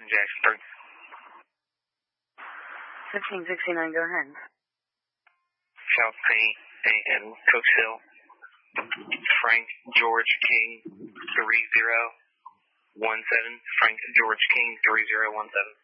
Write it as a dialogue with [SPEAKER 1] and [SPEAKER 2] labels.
[SPEAKER 1] Jacksonburg.
[SPEAKER 2] 1569, go ahead.
[SPEAKER 1] South Paint and Cooksville. Frank George King 3017. Frank George King 3017.